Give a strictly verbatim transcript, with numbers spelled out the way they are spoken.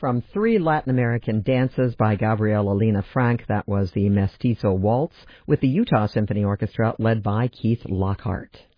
from three Latin American dances by Gabriela Lena Frank. That was the Mestizo Waltz with the Utah Symphony Orchestra led by Keith Lockhart.